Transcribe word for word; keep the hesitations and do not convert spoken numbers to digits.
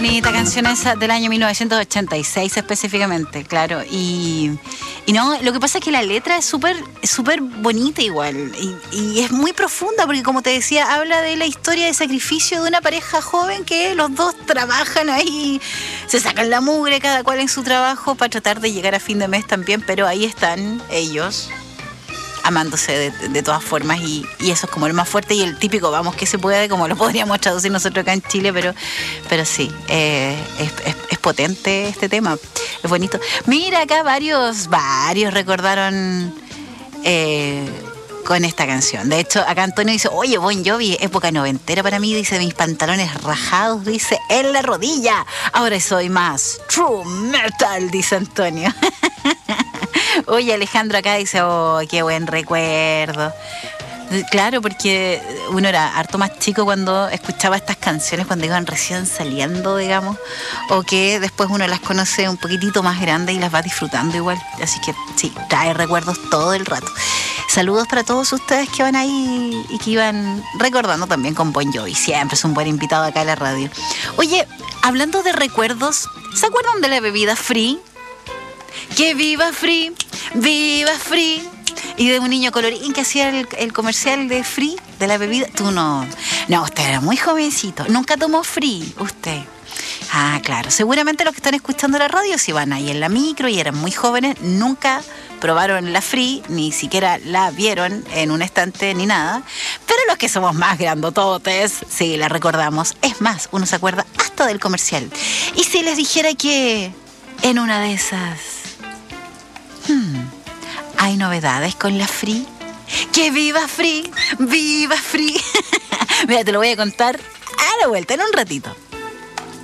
bonita canción esa del año mil novecientos ochenta y seis específicamente, claro. Y, y no, lo que pasa es que la letra es súper súper bonita igual. Y, y es muy profunda porque, como te decía, habla de la historia de sacrificio de una pareja joven que los dos trabajan ahí, se sacan la mugre cada cual en su trabajo para tratar de llegar a fin de mes también, pero ahí están ellos amándose de, de todas formas y, y eso es como el más fuerte y el típico vamos que se puede, como lo podríamos traducir nosotros acá en Chile, pero, pero sí, eh, es, es, es potente este tema, es bonito. Mira, acá varios, varios recordaron eh, con esta canción. De hecho, acá Antonio dice, oye, Bon Jovi, época noventera para mí, dice, mis pantalones rajados, dice, en la rodilla, ahora soy más true metal, dice Antonio. Oye, Alejandro acá dice, oh, qué buen recuerdo. Claro, porque uno era harto más chico cuando escuchaba estas canciones, cuando iban recién saliendo, digamos, o que después uno las conoce un poquitito más grande y las va disfrutando igual. Así que sí, trae recuerdos todo el rato. Saludos para todos ustedes que van ahí y que iban recordando también con Bon Jovi. Siempre es un buen invitado acá a la radio. Oye, hablando de recuerdos, ¿se acuerdan de la bebida Free? ¡Que viva Free! ¡Viva Free! Y de un niño colorín que hacía el, el comercial de Free, de la bebida. Tú no. No, usted era muy jovencito. Nunca tomó Free, usted. Ah, claro. Seguramente los que están escuchando la radio, si van ahí en la micro y eran muy jóvenes, nunca probaron la Free, ni siquiera la vieron en un estante ni nada. Pero los que somos más grandototes, sí, la recordamos. Es más, uno se acuerda hasta del comercial. Y si les dijera que en una de esas... Hmm, hay novedades con la Free. ¡Que viva Free! ¡Viva Free! Mira, te lo voy a contar a la vuelta en un ratito.